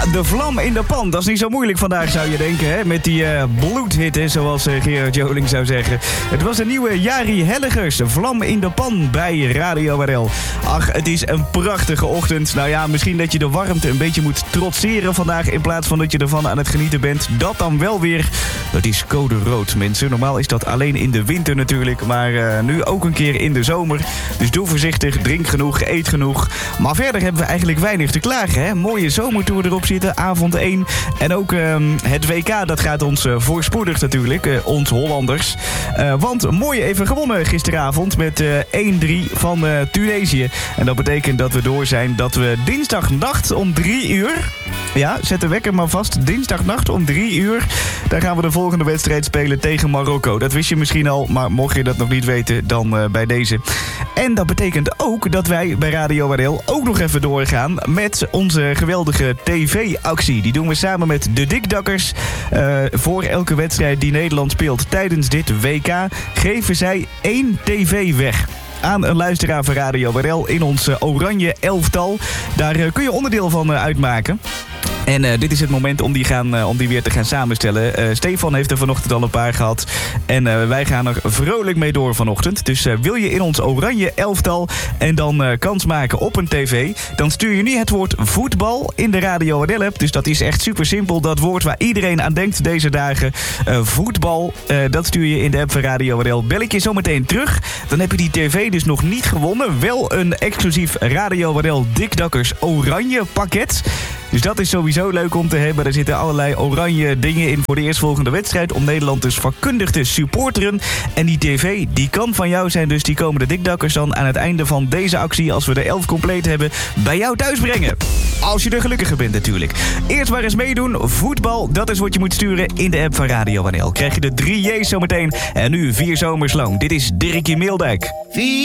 de vlam in de pan. Dat is niet zo moeilijk vandaag, zou je denken, hè? Met die bloedhitte, zoals Gerard Joling zou zeggen. Het was een nieuwe Jari Hellegers, de vlam in de pan bij Radio RL. Ach, het is een prachtige ochtend. Nou ja, misschien dat je de warmte een beetje moet trotseren vandaag, in plaats van dat je ervan aan het genieten bent. Dat dan wel weer. Dat is code rood, mensen. Normaal is dat alleen in de winter natuurlijk, maar nu ook een keer in de zomer. Dus doe voorzichtig, drink genoeg, eet genoeg. Maar verder hebben we eigenlijk weinig te klagen, hè? Mooie zomertour erop zitten, avond 1. En ook het WK, dat gaat ons voorspoedig natuurlijk, ons Hollanders. Want mooi even gewonnen gisteravond met 1-3 van Tunesië. En dat betekent dat we door zijn, dat we dinsdagnacht om 3 uur... Ja, zet de wekker maar vast. Dinsdagnacht om 3 uur. Daar gaan we de volgende wedstrijd spelen tegen Marokko. Dat wist je misschien al, maar mocht je dat nog niet weten, dan bij deze. En dat betekent ook dat wij bij Radio RL ook nog even doorgaan met onze geweldige tv-actie. Die doen we samen met de Dikdakkers. Voor elke wedstrijd die Nederland speelt tijdens dit WK geven zij 1 tv weg aan een luisteraar van Radio RL in ons oranje elftal. Daar kun je onderdeel van uitmaken. En dit is het moment om die weer te gaan samenstellen. Stefan heeft er vanochtend al een paar gehad. En wij gaan er vrolijk mee door vanochtend. Dus wil je in ons oranje elftal en dan kans maken op een tv... dan stuur je nu het woord voetbal in de Radio RL app. Dus dat is echt super simpel. Dat woord waar iedereen aan denkt deze dagen. Voetbal, dat stuur je in de app van Radio RL. Bel ik je zo meteen terug. Dan heb je die tv dus nog niet gewonnen. Wel een exclusief Radio RL Dikdakkers oranje pakket. Dus dat is sowieso leuk om te hebben. Er zitten allerlei oranje dingen in voor de eerstvolgende wedstrijd, om Nederland dus vakkundig te supporteren. En die tv, die kan van jou zijn. Dus die komen de Dikdakkers dan aan het einde van deze actie, als we de 11 compleet hebben, bij jou thuis brengen. Als je de gelukkige bent natuurlijk. Eerst maar eens meedoen. Voetbal, dat is wat je moet sturen in de app van Radio RL. Krijg je de 3 J's zometeen. En nu 4 zomers lang. Dit is Dirkie Meeldijk.